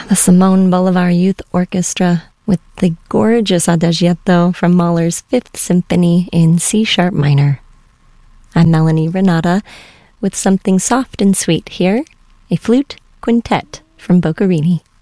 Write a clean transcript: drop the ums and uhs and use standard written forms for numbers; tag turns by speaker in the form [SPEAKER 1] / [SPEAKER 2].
[SPEAKER 1] The Simone Bolivar Youth Orchestra with the gorgeous Adagietto from Mahler's Fifth Symphony in C-sharp minor. I'm Melanie Renata with something soft and sweet here, a flute quintet from Boccherini.